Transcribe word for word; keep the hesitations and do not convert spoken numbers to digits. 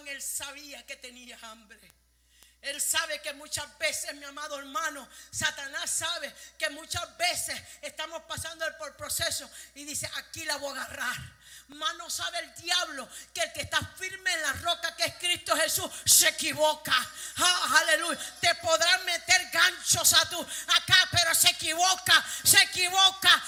estaban, él sabía que tenía hambre. Él sabe que muchas veces, mi amado hermano, Satanás sabe que muchas veces estamos pasando por proceso y dice, aquí la voy a agarrar. Mas no sabe el diablo que el que está firme en la roca que es Cristo Jesús se equivoca. Ah, aleluya. Te podrán meter ganchos a tu acá, pero se equivoca, se equivoca.